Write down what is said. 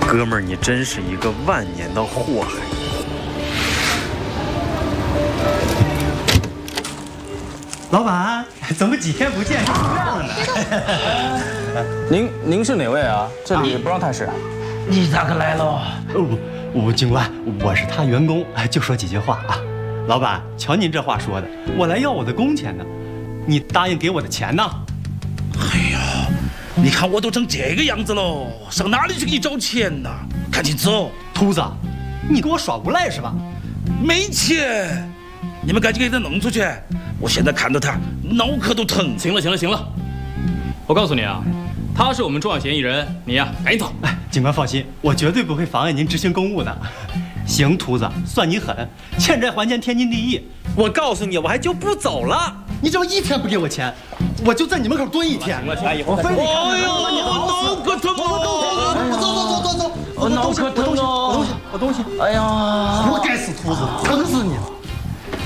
哥们儿，你真是一个万年的祸害。 老板，怎么几天不见就出院了呢？ 您是哪位啊？这里不让探视。 你咋个来了？ 警官，我是他员工，就说几句话啊。老板，瞧您这话说的，我来要我的工钱呢，你答应给我的钱呢？ 哎呀，你看我都成这个样子了，上哪里去给你找钱呢？赶紧走！ 秃子，你给我耍无赖是吧？ 没钱，你们赶紧给他弄出去！我现在看到他脑壳都疼。 行了，我告诉你啊，他是我们重要嫌疑人，你呀赶紧走。 警官放心，我绝对不会妨碍您执行公务的。行，秃子，算你狠，欠债还钱天经地义。我告诉你，我还就不走了。你只要一天不给我钱，我就在你门口蹲一天。 行， 我非得看哎呦，脑壳疼啊！ 走， 脑壳疼啊！ 我东西。 哎呀， 我该死秃子，疼死你了！